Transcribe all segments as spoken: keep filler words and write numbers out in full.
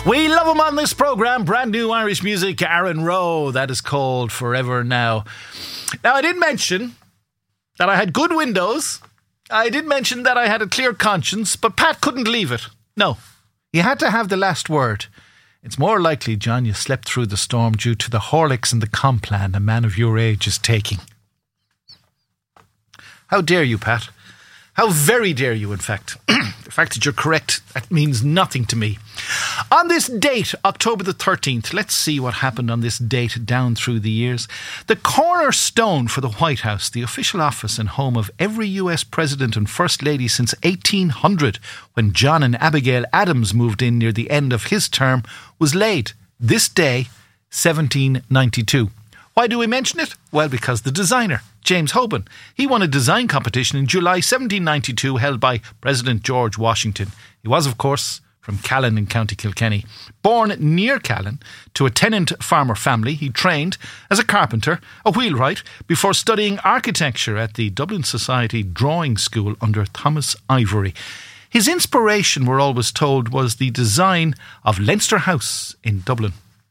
We love him on this programme. Brand new Irish music, Aaron Rowe. That is called Forever Now. Now, I did mention that I had good windows. I did mention that I had a clear conscience, but Pat couldn't leave it. No, he had to have the last word. It's more likely, John, you slept through the storm due to the Horlicks and the Complan a man of your age is taking. How dare you, Pat? How very dare you, in fact. The fact that you're correct, that means nothing to me. On this date, October the thirteenth, let's see what happened on this date down through the years. The cornerstone for the White House, the official office and home of every U S president and first lady since eighteen hundred, when John and Abigail Adams moved in near the end of his term, was laid this day, seventeen ninety-two. Why do we mention it? Well, because the designer, James Hoban, he won a design competition in July seventeen ninety-two held by President George Washington. He was, of course, from Callan in County Kilkenny. Born near Callan to a tenant farmer family, he trained as a carpenter, a wheelwright, before studying architecture at the Dublin Society Drawing School under Thomas Ivory. His inspiration, we're always told, was the design of Leinster House in Dublin.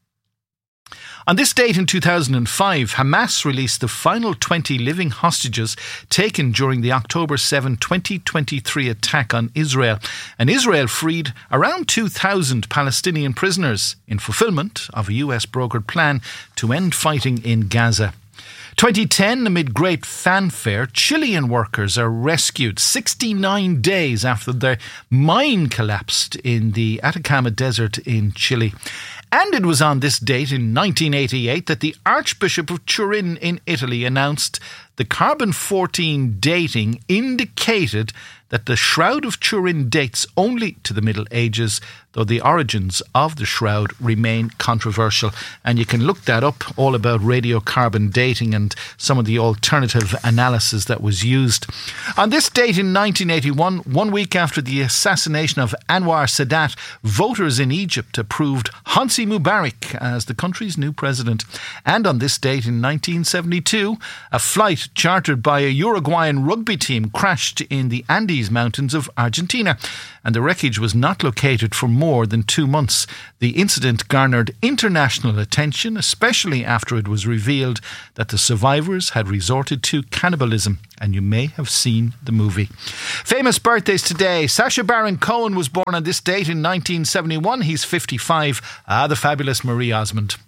On this date in two thousand five, Hamas released the final twenty living hostages taken during the October seventh, twenty twenty-three attack on Israel. And Israel freed around two thousand Palestinian prisoners in fulfillment of a U S brokered plan to end fighting in Gaza. twenty ten, amid great fanfare, Chilean workers are rescued sixty-nine days after their mine collapsed in the Atacama Desert in Chile. And it was on this date in nineteen eighty-eight that the Archbishop of Turin in Italy announced the carbon fourteen dating indicated that the Shroud of Turin dates only to the Middle Ages, though the origins of the shroud remain controversial. And you can look that up, all about radiocarbon dating and some of the alternative analysis that was used. On this date in nineteen eighty-one, one week after the assassination of Anwar Sadat, voters in Egypt approved Hosni Mubarak as the country's new president. And on this date in nineteen seventy-two, a flight chartered by a Uruguayan rugby team crashed in the Andes Mountains of Argentina, and the wreckage was not located for more than two months. The incident garnered international attention, especially after it was revealed that the survivors had resorted to cannibalism, and you may have seen the movie. Famous birthdays today. Sacha Baron Cohen was born on this date in nineteen seventy-one. He's fifty-five. Ah, the fabulous Marie Osmond.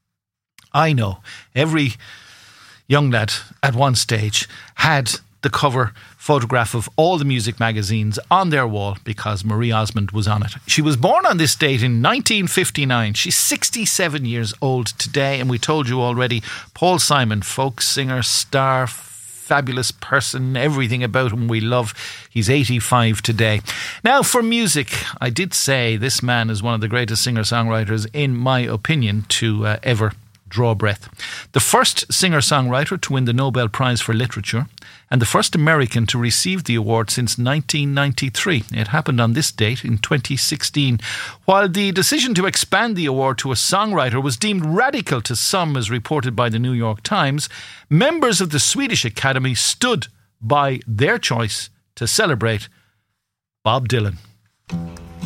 I know, every young lad at one stage had the cover photograph of all the music magazines on their wall because Marie Osmond was on it. She was born on this date in nineteen fifty-nine. She's sixty-seven years old today, and we told you already, Paul Simon, folk singer, star, fabulous person, everything about him we love. He's eighty-five today. Now for music, I did say this man is one of the greatest singer-songwriters, in my opinion, to uh, ever draw breath. The first singer-songwriter to win the Nobel Prize for Literature, and the first American to receive the award since nineteen ninety-three. It happened on this date in twenty sixteen. While the decision to expand the award to a songwriter was deemed radical to some, as reported by the New York Times, members of the Swedish Academy stood by their choice to celebrate Bob Dylan.